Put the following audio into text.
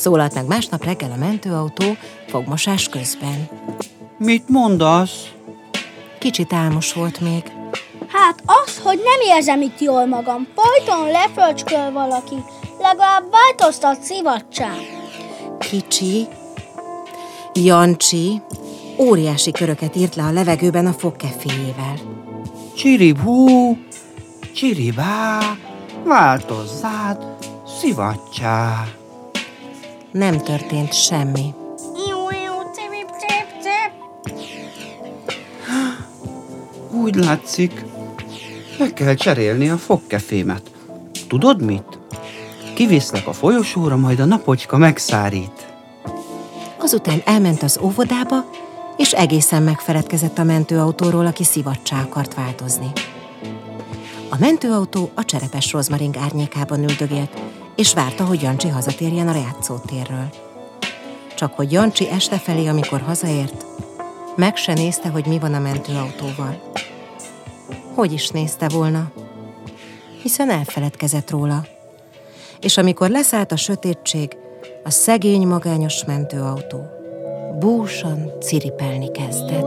Szólalt meg másnap reggel a mentőautó fogmosás közben. Mit mondasz? Kicsit álmos volt még. Hát az, hogy nem érzem itt jól magam. Folyton lefröcsköl valaki. Legalább változtat szivacsán. Kicsi, Jancsi óriási köröket írt le a levegőben a fogkeféjével. Csiribú, csiribá, változzád, szivacsá. Nem történt semmi. Úgy látszik, le kell cserélni a fogkefémet. Tudod mit? Kiviszlek a folyosóra, majd a napocska megszárít. Azután elment az óvodába, és egészen megfeledkezett a mentőautóról, aki szivacsá akart változni. A mentőautó a cserepes rozmaring árnyékában üldögélt, és várta, hogy Jancsi hazatérjen a játszótérről. Csak hogy Jancsi este felé, amikor hazaért, meg se nézte, hogy mi van a mentőautóval. Hogy is nézte volna? Hiszen elfeledkezett róla. És amikor leszállt a sötétség, a szegény magányos mentőautó búsan ciripelni kezdett.